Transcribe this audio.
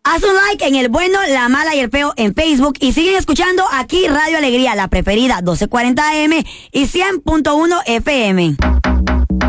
Haz un like en El Bueno, La Mala y El Feo en Facebook y siguen escuchando aquí Radio Alegría, la preferida 1240 AM y 100.1 FM.